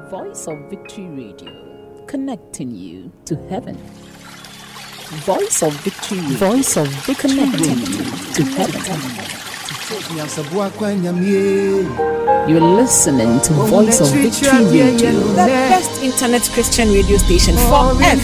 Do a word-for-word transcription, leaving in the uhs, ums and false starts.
Voice of Victory Radio, connecting you to heaven. Voice of Victory Radio. Voice of Victory, connecting you to heaven. You're listening to Voice of Victory Radio, the best internet Christian radio station for earth